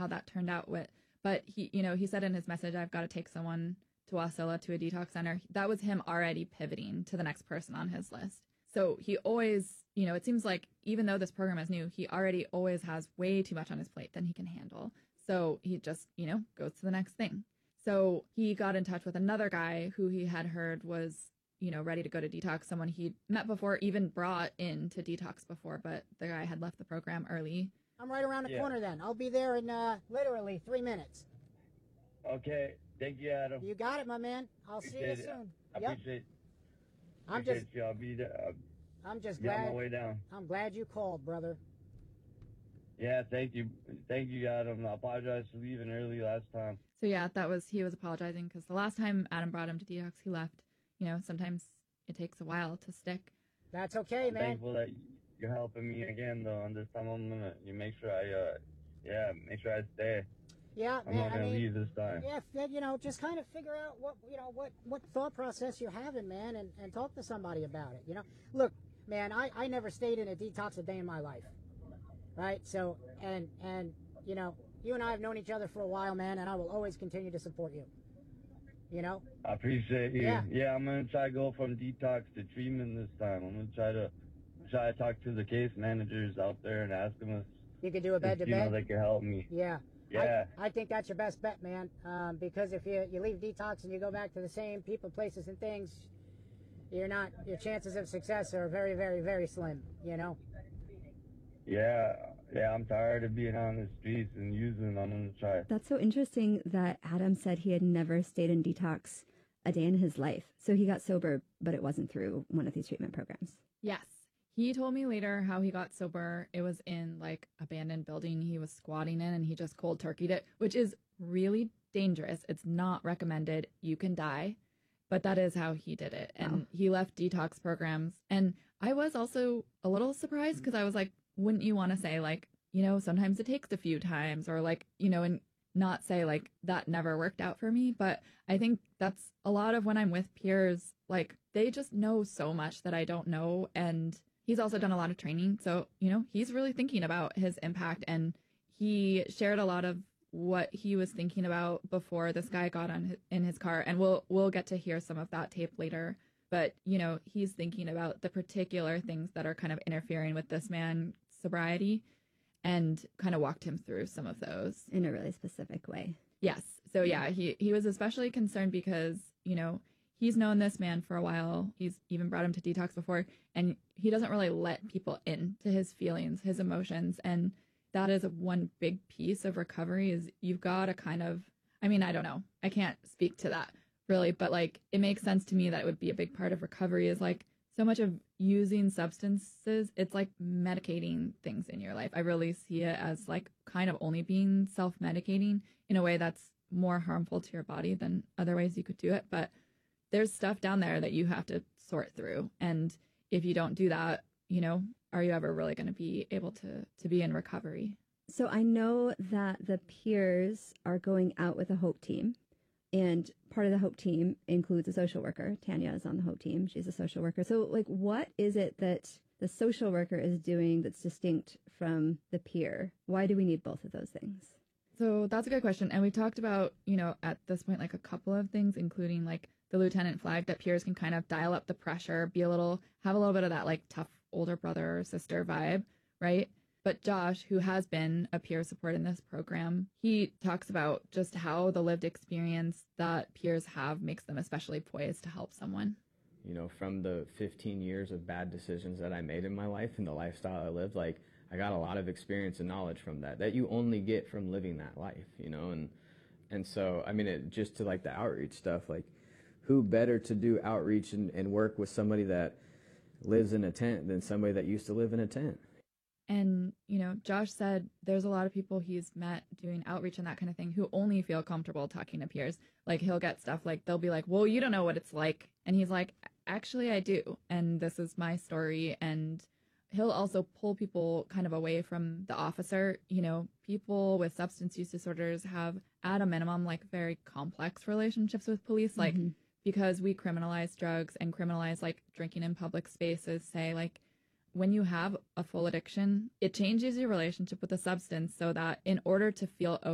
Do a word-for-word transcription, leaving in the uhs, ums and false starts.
how that turned out with, but he, you know, he said in his message, I've got to take someone to Wasilla to a detox center. That was him already pivoting to the next person on his list. So he always, you know, it seems like even though this program is new, he already always has way too much on his plate than he can handle. So he just, you know, goes to the next thing. So he got in touch with another guy who he had heard was, you know, ready to go to detox, someone he'd met before, even brought in to detox before, but the guy had left the program early. I'm right around the Yeah. corner then. I'll be there in uh, literally three minutes. Okay. Thank you, Adam. You got it, my man. I'll see you Appreciate it. soon. I Yep. appreciate, I'm appreciate just, you. I'll be there. I'll I'm just be on my glad. way down. I'm glad you called, brother. Yeah, thank you. Thank you, Adam. I apologize for leaving early last time. So yeah, that was, he was apologizing because the last time Adam brought him to detox, he left. You know, sometimes it takes a while to stick. That's okay, I'm man. thankful that you're helping me again, though. And this time I'm gonna, you make sure I, uh, yeah, make sure I stay. Yeah, I'm man. not gonna I mean, leave this time. yeah, f- you know, just kind of figure out what you know, what what thought process you're having, man, and, and talk to somebody about it. You know, look, man, I, I never stayed in a detox a day in my life, right? So, and and you know, you and I have known each other for a while, man, and I will always continue to support you. You know. I appreciate you. Yeah. Yeah, I'm gonna try to go from detox to treatment this time. I'm gonna try to try to talk to the case managers out there and ask them if You could do a bed to if, you know, bed. they can help me. Yeah. Yeah. I, I think that's your best bet, man. Um, because if you you leave detox and you go back to the same people, places, and things, you're not. Your chances of success are very, very, very slim. You know. Yeah, yeah, I'm tired of being on the streets and using. I'm gonna try. That's so interesting that Adam said he had never stayed in detox a day in his life. So he got sober, but it wasn't through one of these treatment programs. Yes. He told me later how he got sober. It was in like abandoned building he was squatting in and he just cold turkeyed it, which is really dangerous. It's not recommended. You can die. But that is how he did it. And Wow. he left detox programs. And I was also a little surprised because I was like, wouldn't you want to say like, you know, sometimes it takes a few times or like, you know, and not say like that never worked out for me. But I think that's a lot of when I'm with peers, like they just know so much that I don't know. And he's also done a lot of training. So, you know, he's really thinking about his impact and he shared a lot of what he was thinking about before this guy got on his, in his car. And we'll, we'll get to hear some of that tape later. But, you know, he's thinking about the particular things that are kind of interfering with this man's sobriety and kind of walked him through some of those. In a really specific way. Yes. So, yeah, he, he was especially concerned because, you know, he's known this man for a while. He's even brought him to detox before, and he doesn't really let people into his feelings, his emotions. And that is one big piece of recovery is you've got to kind of, I mean, I don't know. I can't speak to that really, but like it makes sense to me that it would be a big part of recovery is like so much of using substances. It's like medicating things in your life. I really see it as like kind of only being self-medicating in a way that's more harmful to your body than other ways you could do it. But there's stuff down there that you have to sort through. And if you don't do that, you know, are you ever really going to be able to, to be in recovery? So I know that the peers are going out with a HOPE team. And part of the HOPE team includes a social worker. Tanya is on the HOPE team. She's a social worker. So, like, what is it that the social worker is doing that's distinct from the peer? Why do we need both of those things? So that's a good question. And we talked about, you know, at this point, like a couple of things, including like the lieutenant flag that peers can kind of dial up the pressure, be a little, have a little bit of that like tough older brother or sister vibe, right? But Josh, who has been a peer support in this program, he talks about just how the lived experience that peers have makes them especially poised to help someone. You know, from the fifteen years of bad decisions that I made in my life and the lifestyle I lived, like, I got a lot of experience and knowledge from that, that you only get from living that life, you know? And and so, I mean, it, just to, like, the outreach stuff, like, who better to do outreach and, and work with somebody that lives in a tent than somebody that used to live in a tent? And, you know, Josh said there's a lot of people he's met doing outreach and that kind of thing who only feel comfortable talking to peers. Like he'll get stuff like, they'll be like, well, you don't know what it's like. And he's like, actually, I do. And this is my story. And he'll also pull people kind of away from the officer. You know, people with substance use disorders have at a minimum, like very complex relationships with police. Like, Mm-hmm. because we criminalize drugs and criminalize like drinking in public spaces, say like, when you have a full addiction, it changes your relationship with the substance so that in order to feel